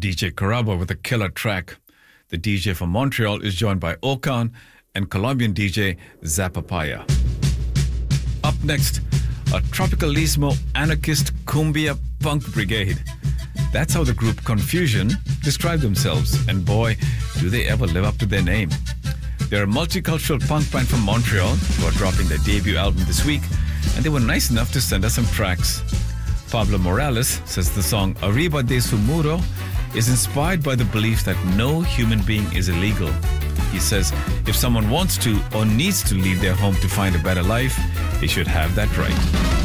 DJ Caraba with a killer track. The DJ from Montreal is joined by Okan and Colombian DJ Zapapaya. Up next, a Tropicalismo anarchist cumbia punk brigade. That's how the group Confusion describe themselves, and boy, do they ever live up to their name. They're a multicultural punk band from Montreal who are dropping their debut album this week, and they were nice enough to send us some tracks. Pablo Morales says the song Arriba de su Muro is inspired by the belief that no human being is illegal. He says if someone wants to or needs to leave their home to find a better life, they should have that right.